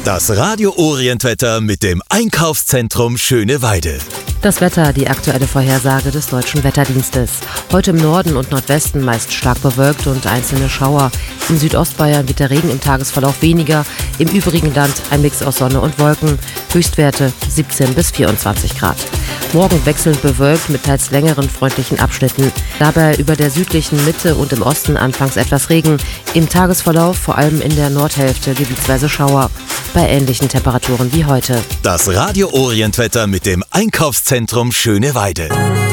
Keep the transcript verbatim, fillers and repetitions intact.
Das Radio Orientwetter mit dem Einkaufszentrum Schöneweide. Das Wetter, die aktuelle Vorhersage des Deutschen Wetterdienstes. Heute im Norden und Nordwesten meist stark bewölkt und einzelne Schauer. In Südostbayern wird der Regen im Tagesverlauf weniger. Im übrigen Land ein Mix aus Sonne und Wolken. Höchstwerte siebzehn bis vierundzwanzig Grad. Morgen wechselnd bewölkt mit teils längeren freundlichen Abschnitten. Dabei über der südlichen Mitte und im Osten anfangs etwas Regen. Im Tagesverlauf vor allem in der Nordhälfte gebietsweise Schauer. Bei ähnlichen Temperaturen wie heute. Das Radio Orientwetter mit dem Einkaufszentrum Schöneweide.